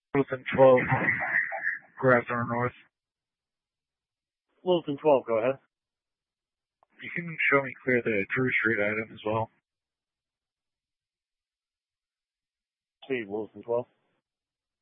Littleton 12, Grafton North. Littleton 12, go ahead. You can show me clear the Drew Street item as well. See, Littleton 12.